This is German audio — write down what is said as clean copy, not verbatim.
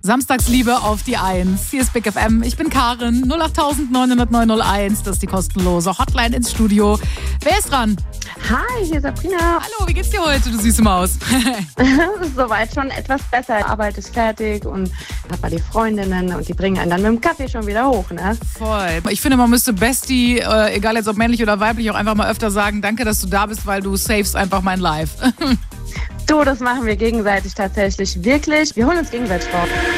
Samstagsliebe auf die 1. Hier ist Big FM. Ich bin Karin, 08900 das ist die kostenlose Hotline ins Studio. Wer ist dran? Hi, hier ist Sabrina. Hallo, wie geht's dir heute, du süße Maus? Soweit schon etwas besser. Arbeit ist fertig und hab mal die Freundinnen und die bringen einen dann mit dem Kaffee schon wieder hoch, ne? Voll. Ich finde, man müsste Bestie, egal jetzt ob männlich oder weiblich, auch einfach mal öfter sagen, danke, dass du da bist, weil du savest einfach mein Life. Du, das machen wir gegenseitig tatsächlich wirklich. Wir holen uns gegenseitig raus.